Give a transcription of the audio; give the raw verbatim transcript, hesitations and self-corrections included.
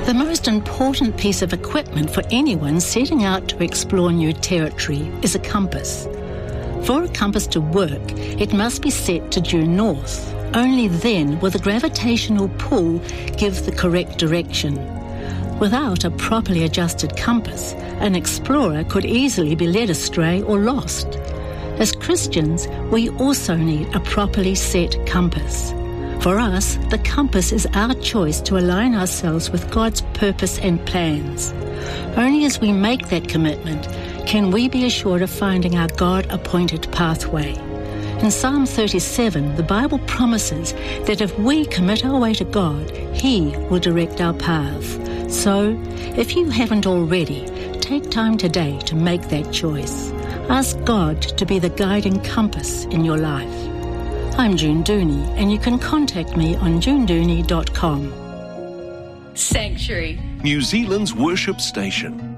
The most important piece of equipment for anyone setting out to explore new territory is a compass. For a compass to work, it must be set to due north. Only then will the gravitational pull give the correct direction. Without a properly adjusted compass, an explorer could easily be led astray or lost. As Christians, we also need a properly set compass. For us, the compass is our choice to align ourselves with God's purpose and plans. Only as we make that commitment can we be assured of finding our God-appointed pathway. In Psalm thirty-seven, the Bible promises that if we commit our way to God, He will direct our path. So, if you haven't already, take time today to make that choice. Ask God to be the guiding compass in your life. I'm June Dooney, and you can contact me on june dooney dot com. Sanctuary, New Zealand's worship station.